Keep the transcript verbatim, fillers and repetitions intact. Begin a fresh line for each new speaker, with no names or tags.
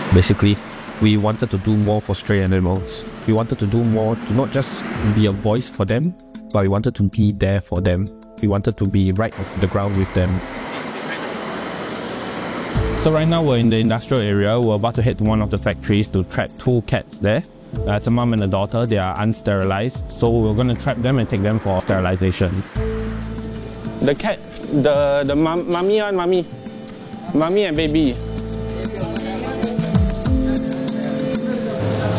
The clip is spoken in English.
Basically, we wanted to do more for stray animals. We wanted to do more to not just be a voice for them, but we wanted to be there for them. We wanted to be right off the ground with them. So right now we're in the industrial area. We're about to head to one of the factories to trap two cats there. Uh, it's a mum and a daughter. They are unsterilized, so we're going to trap them and take them for sterilization. The cat, the the mum, mommy and mommy, mommy and baby.